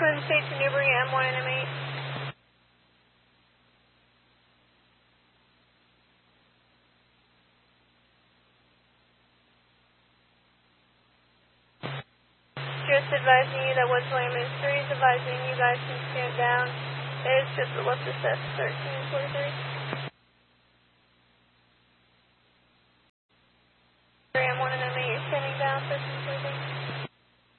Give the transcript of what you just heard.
Twin State to Newbury, M1 and M8. Just advising you that Woods William is 3 is advising you guys can stand down. It's just the left assess 1343.